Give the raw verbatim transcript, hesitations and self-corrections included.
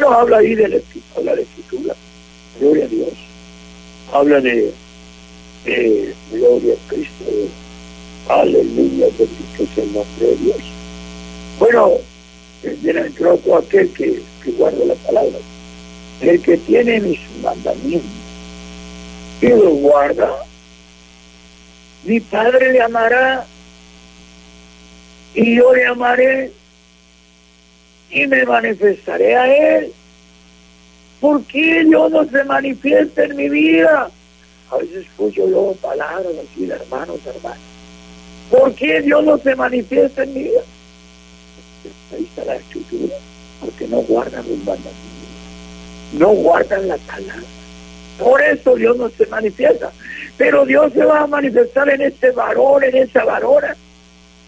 Bueno, habla ahí de la, habla de la Escritura. Gloria a Dios. Habla de, de gloria a Cristo. Aleluya, bendito sea el nombre de Dios. Bueno, bienaventurado aquel que, que guarda la palabra, el que tiene mis mandamientos y los guarda, mi Padre le amará y yo le amaré y me manifestaré a él. ¿Por qué Dios no se manifiesta en mi vida? A veces escucho yo palabras así de hermanos, hermanos. ¿Por qué Dios no se manifiesta en mi vida? Ahí está la Escritura, porque no guardan los mandamientos, no guardan la palabra. Por eso Dios no se manifiesta. Pero Dios se va a manifestar en este varón, en esa varona,